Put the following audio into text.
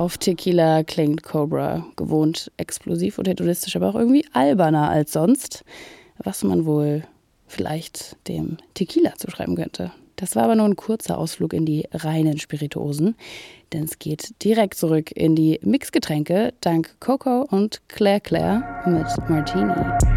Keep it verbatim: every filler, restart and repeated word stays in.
Auf Tequila klingt Cobra gewohnt explosiv und hedonistisch, aber auch irgendwie alberner als sonst, was man wohl vielleicht dem Tequila zuschreiben könnte. Das war aber nur ein kurzer Ausflug in die reinen Spirituosen, denn es geht direkt zurück in die Mixgetränke dank Coco und Claire Claire mit Martini.